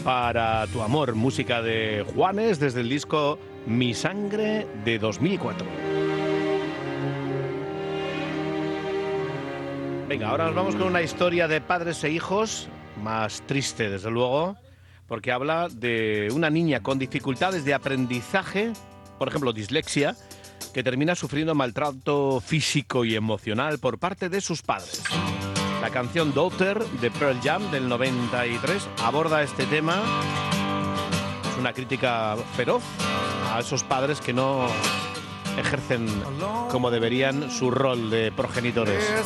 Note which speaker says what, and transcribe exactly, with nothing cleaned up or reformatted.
Speaker 1: para tu amor, música de Juanes desde el disco Mi Sangre de dos mil cuatro. Venga, ahora nos vamos con una historia de padres e hijos, más triste desde luego, porque habla de una niña con dificultades de aprendizaje, por ejemplo dislexia, que termina sufriendo maltrato físico y emocional por parte de sus padres. La canción Daughter de Pearl Jam del noventa y tres aborda este tema. Es una crítica feroz a esos padres que no ejercen como deberían su rol de progenitores.